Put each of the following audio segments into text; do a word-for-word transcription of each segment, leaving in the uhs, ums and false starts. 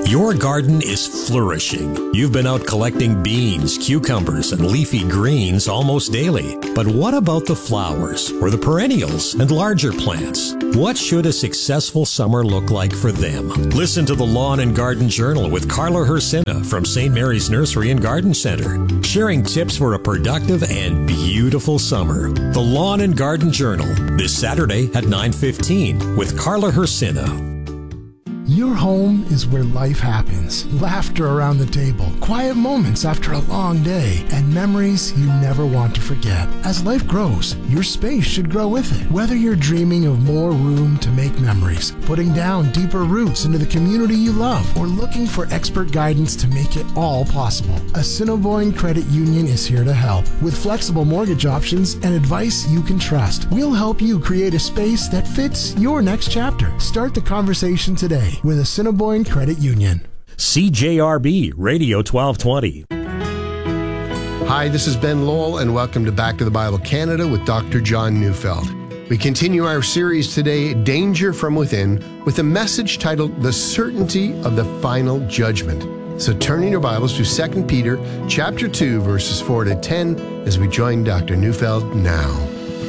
Your garden is flourishing. You've been out collecting beans, cucumbers, and leafy greens almost daily. But what about the flowers, or the perennials, and larger plants? What should a successful summer look like for them? Listen to the Lawn and Garden Journal with Carla Hersina from Saint Mary's Nursery and Garden Center, sharing tips for a productive and beautiful summer. The Lawn and Garden Journal, this Saturday at nine fifteen with Carla Hersina. Your home is where life happens. Laughter around the table, quiet moments after a long day, and memories you never want to forget. As life grows, your space should grow with it. Whether you're dreaming of more room to make memories, putting down deeper roots into the community you love, or looking for expert guidance to make it all possible, Assiniboine Credit Union is here to help. With flexible mortgage options and advice you can trust, we'll help you create a space that fits your next chapter. Start the conversation today with Assiniboine Credit Union. C J R B Radio twelve twenty. Hi, this is Ben Lowell, and welcome to Back to the Bible Canada with Doctor John Neufeld. We continue our series today, Danger from Within, with a message titled The Certainty of the Final Judgment. So turn in your Bibles to Second Peter chapter two, verses four to ten, as we join Doctor Neufeld now.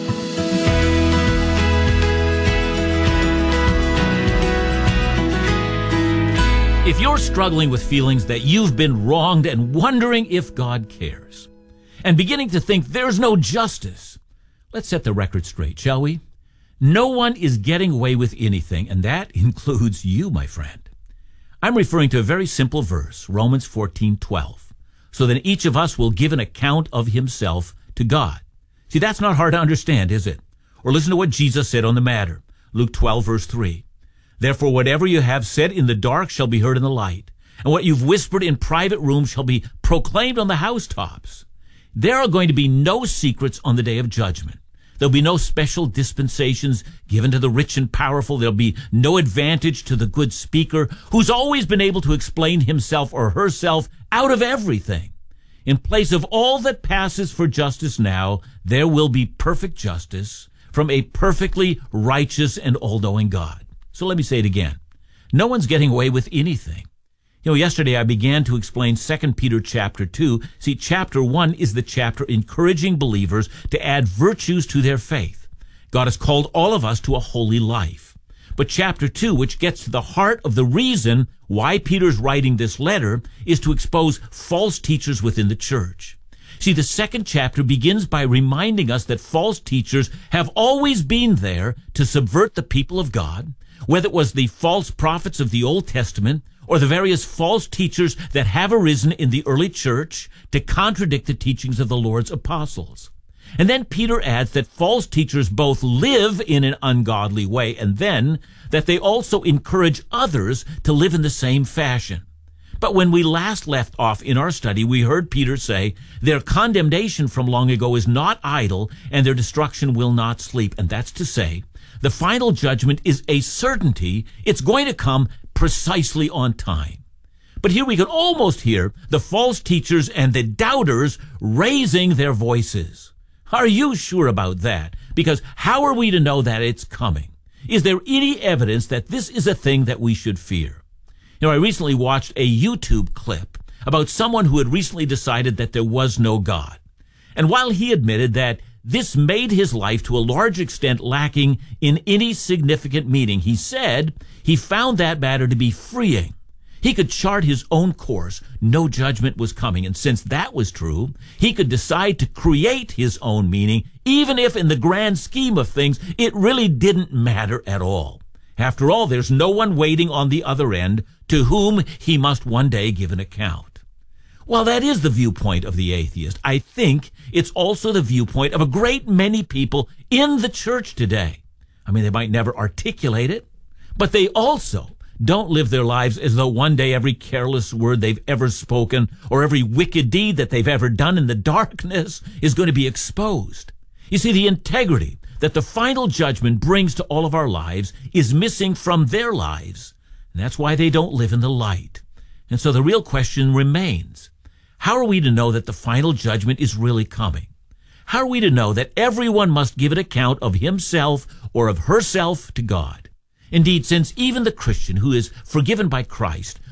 If you're struggling with feelings that you've been wronged and wondering if God cares, and beginning to think there's no justice, let's set the record straight, shall we? No one is getting away with anything, and that includes you, my friend. I'm referring to a very simple verse, Romans fourteen twelve, so that each of us will give an account of himself to God. See, that's not hard to understand, is it? Or listen to what Jesus said on the matter, Luke twelve, verse three. Therefore, whatever you have said in the dark shall be heard in the light, and what you've whispered in private rooms shall be proclaimed on the housetops. There are going to be no secrets on the day of judgment. There'll be no special dispensations given to the rich and powerful. There'll be no advantage to the good speaker who's always been able to explain himself or herself out of everything. In place of all that passes for justice now, there will be perfect justice from a perfectly righteous and all-knowing God. So let me say it again. No one's getting away with anything. You know, yesterday I began to explain Second Peter chapter two. See, chapter one is the chapter encouraging believers to add virtues to their faith. God has called all of us to a holy life. But chapter two, which gets to the heart of the reason why Peter's writing this letter, is to expose false teachers within the church. See, the second chapter begins by reminding us that false teachers have always been there to subvert the people of God, whether it was the false prophets of the Old Testament or the various false teachers that have arisen in the early church to contradict the teachings of the Lord's apostles. And then Peter adds that false teachers both live in an ungodly way, and then that they also encourage others to live in the same fashion. But when we last left off in our study, we heard Peter say, their condemnation from long ago is not idle, and their destruction will not sleep. And that's to say, the final judgment is a certainty. It's going to come precisely on time. But here we can almost hear the false teachers and the doubters raising their voices. Are you sure about that? Because how are we to know that it's coming? Is there any evidence that this is a thing that we should fear? You know, I recently watched a YouTube clip about someone who had recently decided that there was no God. And while he admitted that this made his life to a large extent lacking in any significant meaning, he said he found that matter to be freeing. He could chart his own course. No judgment was coming. And since that was true, he could decide to create his own meaning, even if in the grand scheme of things, it really didn't matter at all. After all, there's no one waiting on the other end to whom he must one day give an account. While that is the viewpoint of the atheist, I think it's also the viewpoint of a great many people in the church today. I mean, they might never articulate it, but they also don't live their lives as though one day every careless word they've ever spoken or every wicked deed that they've ever done in the darkness is going to be exposed. You see, the integrity that the final judgment brings to all of our lives is missing from their lives, and that's why they don't live in the light. And so the real question remains, how are we to know that the final judgment is really coming? How are we to know that everyone must give an account of himself or of herself to God? Indeed, since even the Christian who is forgiven by Christ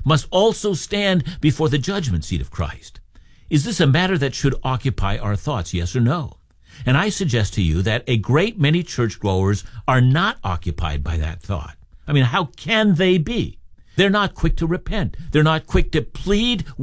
must also stand before the judgment seat of Christ. Is this a matter that should occupy our thoughts, yes or no? And I suggest to you that a great many churchgoers are not occupied by that thought. I mean, how can they be? They're not quick to repent. They're not quick to plead